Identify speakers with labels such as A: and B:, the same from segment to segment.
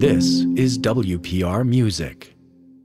A: This is WPR Music.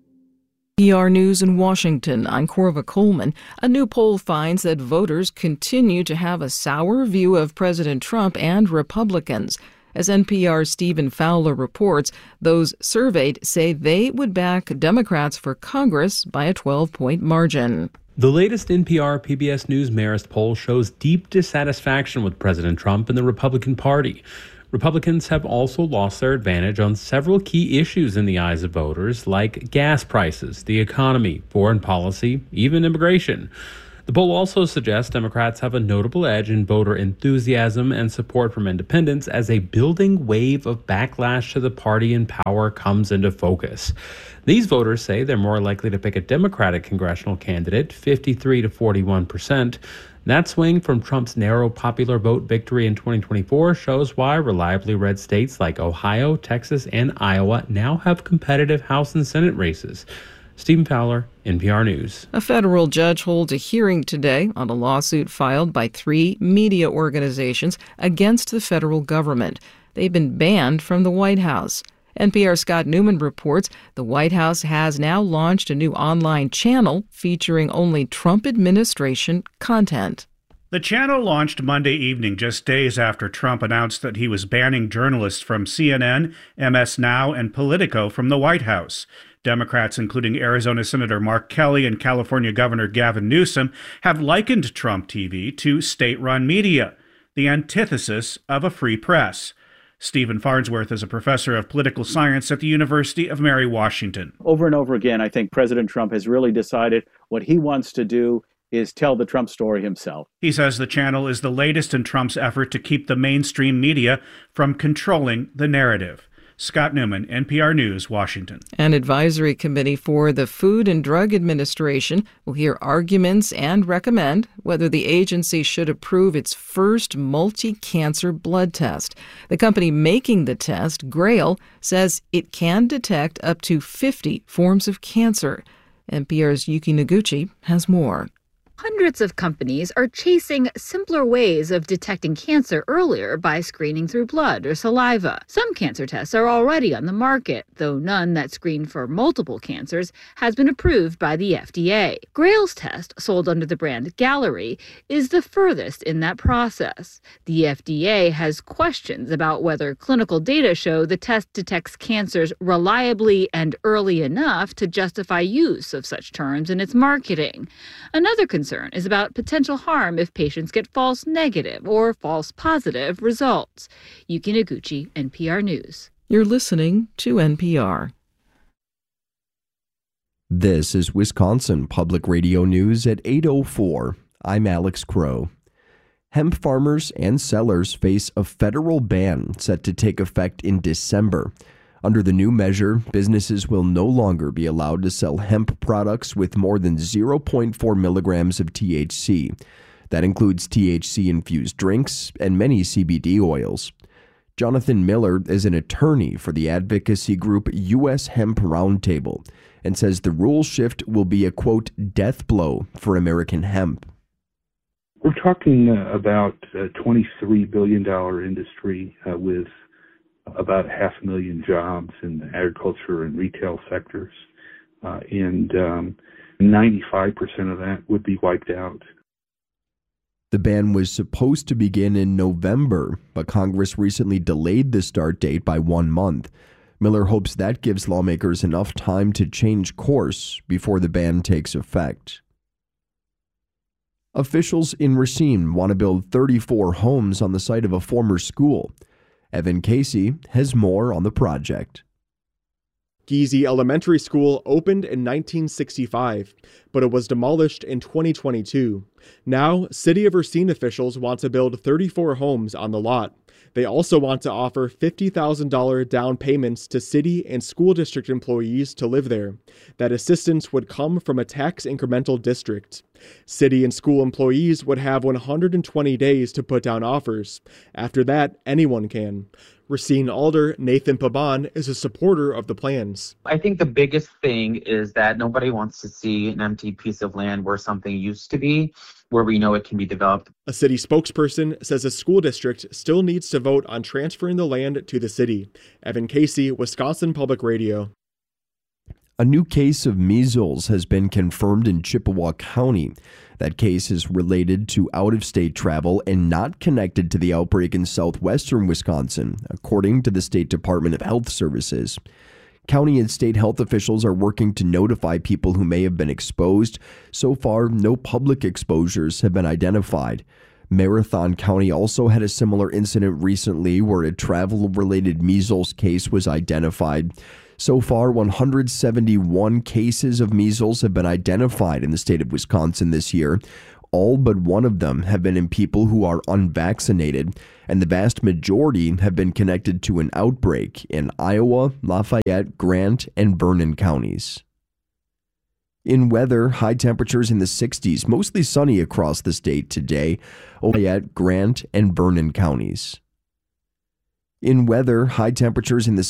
B: WPR News in Washington, I'm Corva Coleman. A new poll finds that voters continue to have a sour view of President Trump and Republicans. As NPR's Stephen Fowler reports, those surveyed say they would back Democrats for Congress by a 12-point margin.
C: The latest NPR PBS News Marist poll shows deep dissatisfaction with President Trump and the Republican Party. Republicans have also lost their advantage on several key issues in the eyes of voters, like gas prices, the economy, foreign policy, even immigration. The poll also suggests Democrats have a notable edge in voter enthusiasm and support from independents as a building wave of backlash to the party in power comes into focus. These voters say they're more likely to pick a Democratic congressional candidate, 53 to 41%. That swing from Trump's narrow popular vote victory in 2024 shows why reliably red states like Ohio, Texas, and Iowa now have competitive House and Senate races. Stephen Fowler, NPR News.
B: A federal judge holds a hearing today on a lawsuit filed by 3 media organizations against the federal government. They've been banned from the White House. NPR's Scott Newman reports the White House has now launched a new online channel featuring only Trump administration content.
D: The channel launched Monday evening, just days after Trump announced that he was banning journalists from CNN, MS Now, and Politico from the White House. Democrats, including Arizona Senator Mark Kelly and California Governor Gavin Newsom, have likened Trump TV to state-run media, the antithesis of a free press. Stephen Farnsworth is a professor of political science at the University of Mary Washington.
E: Over and over again, I think President Trump has really decided what he wants to do is tell the Trump story himself.
D: He says the channel is the latest in Trump's effort to keep the mainstream media from controlling the narrative. Scott Newman, NPR News, Washington.
B: An advisory committee for the Food and Drug Administration will hear arguments and recommend whether the agency should approve its first multi-cancer blood test. The company making the test, Grail, says it can detect up to 50 forms of cancer. NPR's Yuki Noguchi has more.
F: Hundreds of companies are chasing simpler ways of detecting cancer earlier by screening through blood or saliva. Some cancer tests are already on the market, though none that screen for multiple cancers has been approved by the FDA. Grail's test, sold under the brand Galleri, is the furthest in that process. The FDA has questions about whether clinical data show the test detects cancers reliably and early enough to justify use of such terms in its marketing. Another concern is about potential harm if patients get false negative or false positive results. Yuki Noguchi, NPR News.
B: You're listening to NPR.
G: This is Wisconsin Public Radio News at 8:04. I'm Alex Crow. Hemp farmers and sellers face a federal ban set to take effect in December. Under the new measure, businesses will no longer be allowed to sell hemp products with more than 0.4 milligrams of THC. That includes THC-infused drinks and many CBD oils. Jonathan Miller is an attorney for the advocacy group U.S. Hemp Roundtable and says the rule shift will be a, quote, death blow for American hemp.
H: We're talking about a $23 billion industry with about 500,000 jobs in the agriculture and retail sectors, and 95% of that would be wiped out.
G: The ban was supposed to begin in November, but Congress recently delayed the start date by 1 month. Miller hopes that gives lawmakers enough time to change course before the ban takes effect. Officials in Racine want to build 34 homes on the site of a former school. Evan Casey has more on the project.
I: Giese Elementary School opened in 1965, but it was demolished in 2022. Now, City of Racine officials want to build 34 homes on the lot. They also want to offer $50,000 down payments to city and school district employees to live there. That assistance would come from a tax incremental district. City and school employees would have 120 days to put down offers. After that, anyone can. Racine Alder Nathan Paban is a supporter of the plans.
J: I think the biggest thing is that nobody wants to see an empty piece of land where something used to be. where we know it can be developed.
I: A city spokesperson says the school district still needs to vote on transferring the land to the city. Evan Casey, Wisconsin Public Radio.
G: A new case of measles has been confirmed in Chippewa County. That case is related to out-of-state travel and not connected to the outbreak in southwestern Wisconsin, according to the State Department of Health Services. County and state health officials are working to notify people who may have been exposed. So far, no public exposures have been identified. Marathon County also had a similar incident recently where a travel-related measles case was identified. So far, 171 cases of measles have been identified in the state of Wisconsin this year. All but one of them have been in people who are unvaccinated, and the vast majority have been connected to an outbreak in Iowa, Lafayette, Grant, and Vernon counties. In weather, high temperatures in the 60s, mostly sunny across the state today, Lafayette, Grant, and Vernon counties. In weather, high temperatures in the